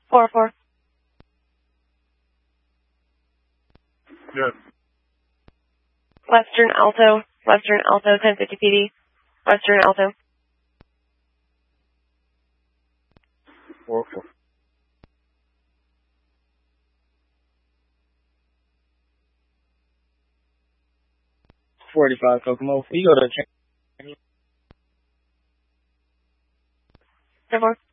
4-4. Yes. Western Alto, 1050 PD. Western Alto. 4-4. 45 Kokomo. You go to 4-4.